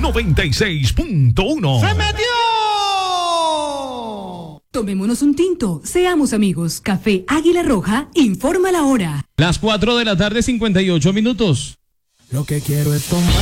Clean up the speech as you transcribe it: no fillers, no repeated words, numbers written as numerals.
96.1. ¡Se metió! Tomémonos un tinto, seamos amigos. Café Águila Roja informa la hora. Las 4 de la tarde, 58 minutos. Lo que quiero es tomar.